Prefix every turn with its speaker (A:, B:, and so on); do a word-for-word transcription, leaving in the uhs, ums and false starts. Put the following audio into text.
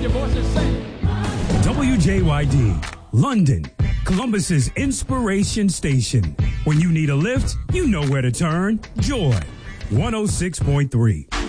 A: your voices, sing.
B: W J Y D, London, Columbus's inspiration station. When you need a lift, you know where to turn. Joy, one oh six point three.